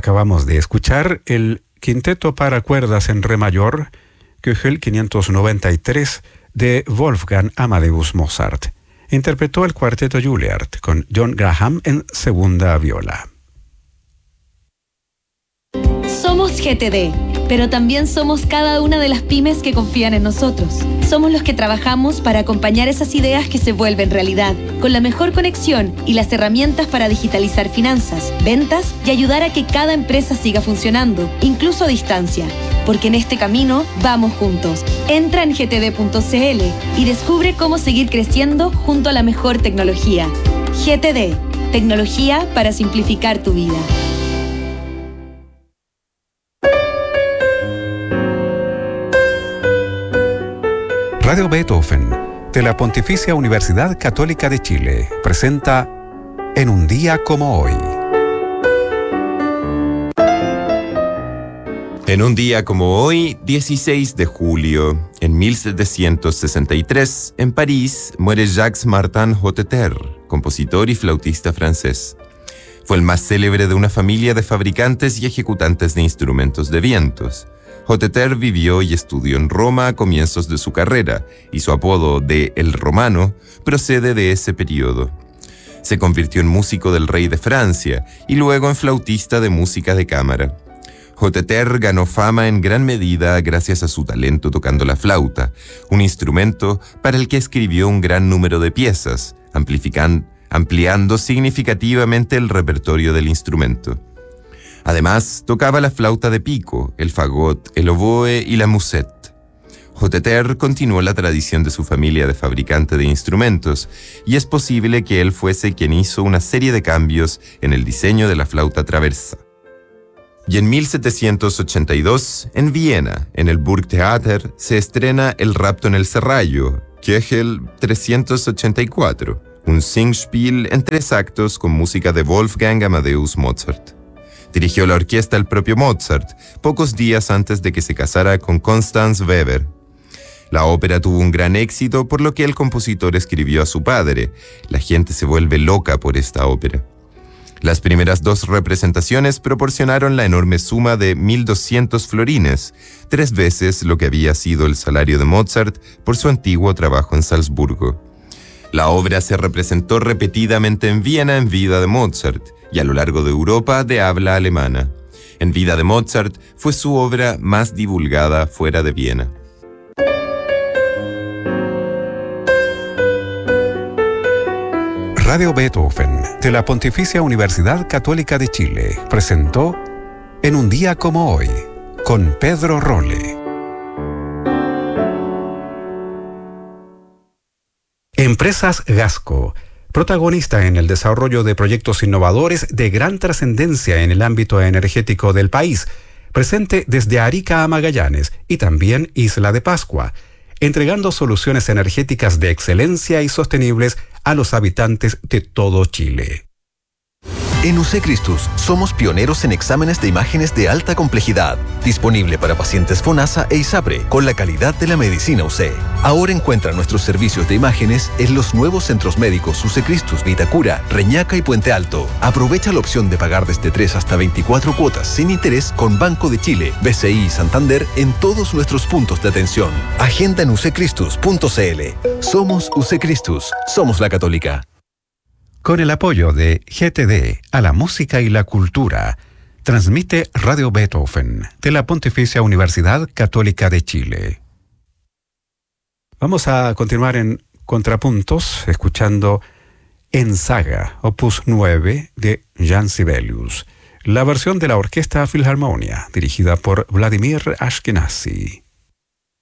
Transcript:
Acabamos de escuchar el Quinteto para cuerdas en re mayor, Köchel 593, de Wolfgang Amadeus Mozart. Interpretó el Cuarteto Juilliard con John Graham en segunda viola. Somos GTD, pero también somos cada una de las pymes que confían en nosotros. Somos los que trabajamos para acompañar esas ideas que se vuelven realidad, con la mejor conexión y las herramientas para digitalizar finanzas, ventas y ayudar a que cada empresa siga funcionando, incluso a distancia. Porque en este camino vamos juntos. Entra en gtd.cl y descubre cómo seguir creciendo junto a la mejor tecnología. GTD, tecnología para simplificar tu vida. Radio Beethoven, de la Pontificia Universidad Católica de Chile, presenta En un día como hoy. En un día como hoy, 16 de julio, en 1763, en París, muere Jacques Martin Hotteterre, compositor y flautista francés. Fue el más célebre de una familia de fabricantes y ejecutantes de instrumentos de vientos. Hotteterre vivió y estudió en Roma a comienzos de su carrera, y su apodo de El Romano procede de ese periodo. Se convirtió en músico del rey de Francia y luego en flautista de música de cámara. Hotteterre ganó fama en gran medida gracias a su talento tocando la flauta, un instrumento para el que escribió un gran número de piezas, ampliando significativamente el repertorio del instrumento. Además, tocaba la flauta de pico, el fagot, el oboe y la musette. Hotteterre continuó la tradición de su familia de fabricante de instrumentos, y es posible que él fuese quien hizo una serie de cambios en el diseño de la flauta traversa. Y en 1782, en Viena, en el Burgtheater, se estrena El rapto en el serrallo, Köchel 384, un Singspiel en 3 actos con música de Wolfgang Amadeus Mozart. Dirigió la orquesta el propio Mozart, pocos días antes de que se casara con Constance Weber. La ópera tuvo un gran éxito, por lo que el compositor escribió a su padre: la gente se vuelve loca por esta ópera. Las primeras 2 representaciones proporcionaron la enorme suma de 1.200 florines, 3 veces lo que había sido el salario de Mozart por su antiguo trabajo en Salzburgo. La obra se representó repetidamente en Viena en vida de Mozart y a lo largo de Europa de habla alemana. En vida de Mozart fue su obra más divulgada fuera de Viena. Radio Beethoven, de la Pontificia Universidad Católica de Chile, presentó En un día como hoy, con Pedro Rolle. Empresas Gasco, protagonista en el desarrollo de proyectos innovadores de gran trascendencia en el ámbito energético del país, presente desde Arica a Magallanes y también Isla de Pascua, entregando soluciones energéticas de excelencia y sostenibles a los habitantes de todo Chile. En UC Christus somos pioneros en exámenes de imágenes de alta complejidad, disponible para pacientes FONASA e ISAPRE, con la calidad de la medicina UC. Ahora encuentra nuestros servicios de imágenes en los nuevos centros médicos UC Christus, Vitacura, Reñaca y Puente Alto. Aprovecha la opción de pagar desde 3 hasta 24 cuotas sin interés con Banco de Chile, BCI y Santander en todos nuestros puntos de atención. Agenda en uccristus.cl. Somos UC Christus, somos la Católica. Con el apoyo de GTD a la música y la cultura, transmite Radio Beethoven, de la Pontificia Universidad Católica de Chile. Vamos a continuar en Contrapuntos, escuchando En Saga, opus 9, de Jan Sibelius, la versión de la Orquesta Philharmonia, dirigida por Vladimir Ashkenazy.